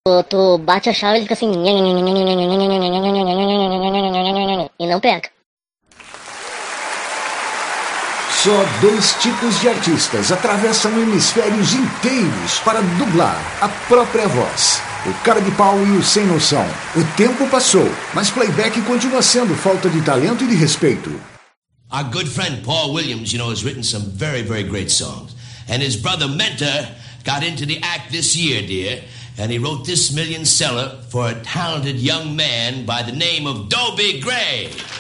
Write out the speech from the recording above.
Tu bate a chave e ele fica assim. E não pega. Só 2 tipos de artistas atravessam hemisférios inteiros para dublar a própria voz. O cara de pau e o sem noção. O tempo passou, mas playback continua sendo falta de talento e de respeito. Our good friend Paul Williams, has written some very, very great songs. And his brother Mentor got into the act this year, dear. And he wrote this million seller for a talented young man by the name of Dobie Gray.